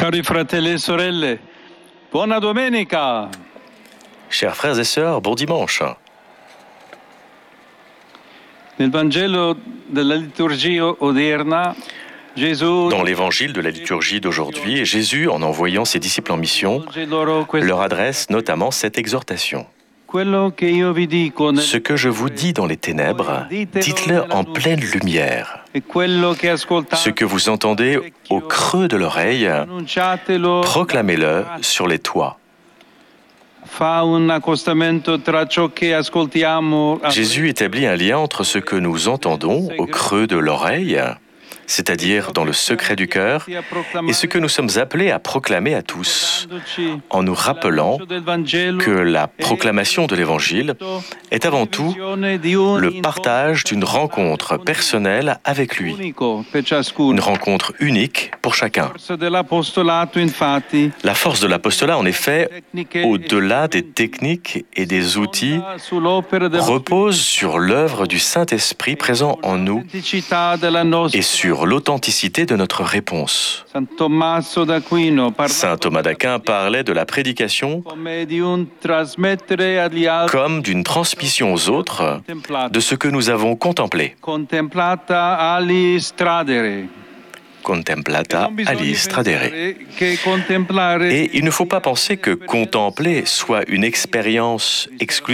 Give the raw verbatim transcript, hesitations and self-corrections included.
Cari fratelli e sorelle, buona domenica! Chers frères et sœurs, bon dimanche. Nel Vangelo della liturgia odierna, Gesù Dans l'évangile de la liturgie d'aujourd'hui, Jésus, en envoyant ses disciples en mission, leur adresse notamment cette exhortation. Ce que je vous dis dans les ténèbres, dites-le en pleine lumière. Ce que vous entendez au creux de l'oreille, proclamez-le sur les toits. Jésus établit un lien entre ce que nous entendons au creux de l'oreille, c'est-à-dire dans le secret du cœur, et ce que nous sommes appelés à proclamer à tous, en nous rappelant que la proclamation de l'Évangile est avant tout le partage d'une rencontre personnelle avec lui, une rencontre unique pour chacun. La force de l'apostolat, en effet, au-delà des techniques et des outils, repose sur l'œuvre du Saint-Esprit présent en nous et sur l'authenticité de notre réponse. Saint Thomas d'Aquin parlait de la prédication comme d'une transmission aux autres de ce que nous avons contemplé. Contemplata ali stradere. Et il ne faut pas penser que contempler soit une expérience exclusive